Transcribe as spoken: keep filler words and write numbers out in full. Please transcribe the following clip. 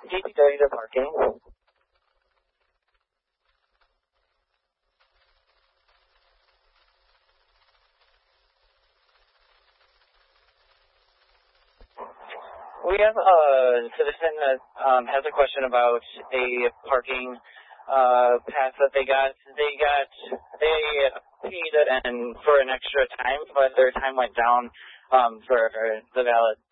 D P W to parking. We have a citizen that um, has a question about a parking uh, pass that they got. They got, they paid and for an extra time, but their time went down um, for the valid